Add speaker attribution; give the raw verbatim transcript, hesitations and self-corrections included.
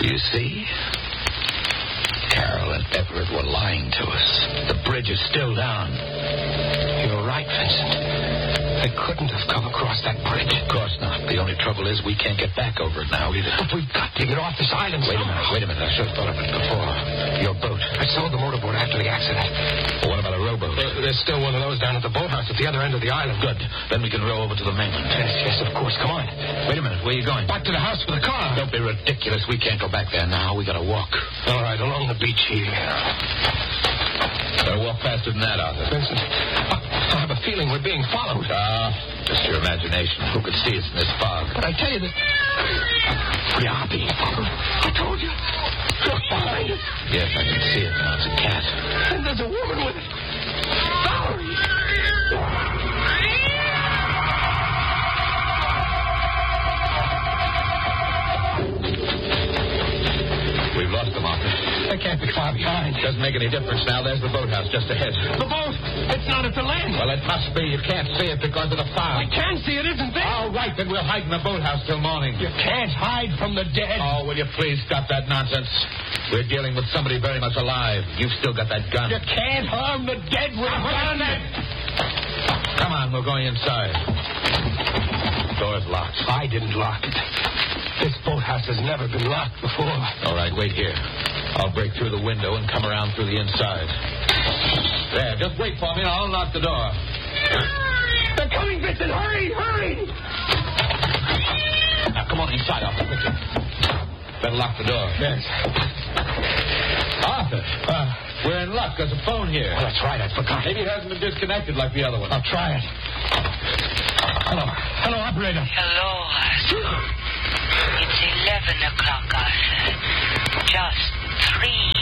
Speaker 1: You see? Carol and Everett were lying to us. The bridge is still down.
Speaker 2: You're right, Vincent. They couldn't have come across that bridge.
Speaker 1: Of course not. The only trouble is we can't get back over it now either.
Speaker 2: But we've got to get off this island.
Speaker 1: Wait a minute, wait a minute. I should have thought of it before. Your boat.
Speaker 2: I sold the motorboat after the accident.
Speaker 1: Well, what about a rowboat?
Speaker 2: There, there's still one of those down at the boathouse at the other end of the island.
Speaker 1: Good. Then we can row over to the mainland.
Speaker 2: Yes, yes, of course. Come on.
Speaker 1: Wait a minute. Where are you going?
Speaker 2: Back to the house for the car.
Speaker 1: Don't be ridiculous. We can't go back there now. We gotta walk.
Speaker 2: All right, along the beach here.
Speaker 1: Better walk faster than that, Arthur.
Speaker 2: Vincent, I, I have a feeling we're being followed.
Speaker 1: Ah, just your imagination. Who could see us in this fog?
Speaker 2: But I tell you that we are being followed. I told you. Look behind us.
Speaker 1: Yes, I can see it now. It's a cat.
Speaker 2: And there's a woman with it. Valerie!
Speaker 1: We've lost them, Arthur.
Speaker 2: They can't be far behind.
Speaker 1: Doesn't make any difference now. There's the boathouse just ahead.
Speaker 2: The boat! It's not at the land.
Speaker 1: Well, it must be. You can't see it because of the fog.
Speaker 2: I can see it, isn't there?
Speaker 1: All right, then we'll hide in the boathouse till morning.
Speaker 2: You can't hide from the dead.
Speaker 1: Oh, will you please stop that nonsense? We're dealing with somebody very much alive. You've still got that gun.
Speaker 2: You can't harm the dead with a gun.
Speaker 1: Come on, we're going inside. Door's locked.
Speaker 2: I didn't lock it. This boathouse has never been locked before.
Speaker 1: All right, wait here. I'll break through the window and come around through the inside. There, just wait for me and I'll unlock the door.
Speaker 2: They're coming, Vincent. Hurry, hurry.
Speaker 1: Now, come on inside, Arthur. Quickly. Better lock the door.
Speaker 2: Yes.
Speaker 1: Arthur, uh, we're in luck. There's a phone here.
Speaker 2: Well, that's right. I forgot.
Speaker 1: Maybe it hasn't been disconnected like the other one.
Speaker 2: I'll try it. Hello. Hello, operator.
Speaker 3: Hello, Arthur. It's eleven o'clock, Arthur. Just three